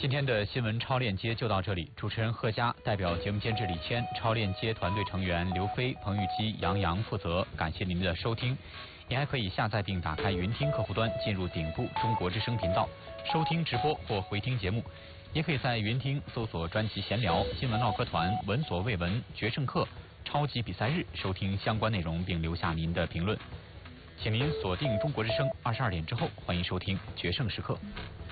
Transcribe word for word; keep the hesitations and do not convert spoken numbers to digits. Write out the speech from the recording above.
今天的新闻超链接就到这里，主持人贺佳代表节目监制李谦、超链接团队成员刘飞、彭玉基、杨洋负责。感谢您的收听，您还可以下载并打开云听客户端，进入顶部中国之声频道，收听直播或回听节目。也可以在云听搜索专辑闲聊、新闻唠嗑团、闻所未闻、决胜客、超级比赛日，收听相关内容并留下您的评论。请您锁定中国之声，二十二点之后欢迎收听决胜时刻。